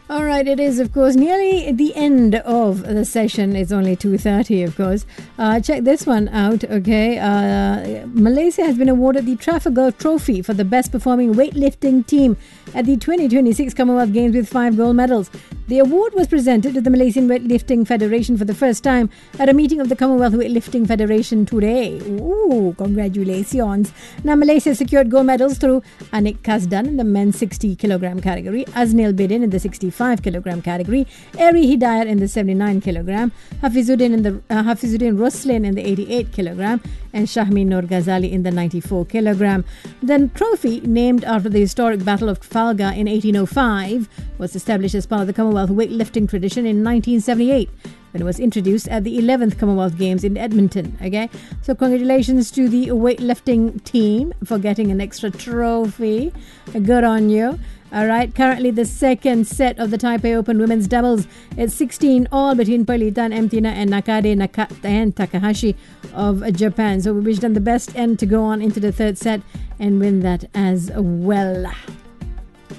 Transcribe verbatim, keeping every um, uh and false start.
All right, it is, of course, nearly the end of the session. It's only two thirty, of course. Uh, check this one out, okay? Uh, Malaysia has been awarded the Trafalgar Trophy for the best performing weightlifting team at the twenty twenty-six Commonwealth Games with five gold medals. The award was presented to the Malaysian Weightlifting Federation for the first time at a meeting of the Commonwealth Weightlifting Federation today. Ooh, congratulations. Now, Malaysia secured gold medals through Anik Kasdan in the men's sixty kilogram category, Aznil Bidin in the sixty-five kilogram category, Eri Hidayat in the seventy-nine kilogram, Hafizuddin in the uh, Hafizuddin Roslin in the eighty-eight kilogram, and Shahmin Nur Ghazali in the ninety-four kilogram. The trophy, named after the historic Battle of Trafalgar in eighteen oh five, was established as part of the Commonwealth weightlifting tradition in nineteen seventy-eight. When it was introduced at the eleventh Commonwealth Games in Edmonton. Okay, so congratulations to the weightlifting team for getting an extra trophy. Good on you. All right, currently the second set of the Taipei Open women's doubles. It's sixteen all between Perlitan Emtina and Nakade Naka- and Takahashi of Japan. So we wish them the best and to go on into the third set and win that as well.